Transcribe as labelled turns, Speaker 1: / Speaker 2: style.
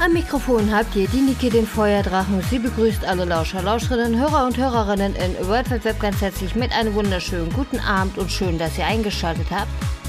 Speaker 1: Am Mikrofon habt ihr die Niki, den Feuerdrachen. Sie begrüßt alle Lauscher, Lauscherinnen, Hörer und Hörerinnen in World Wide Web ganz herzlich mit einem wunderschönen guten Abend und schön, dass ihr eingeschaltet habt.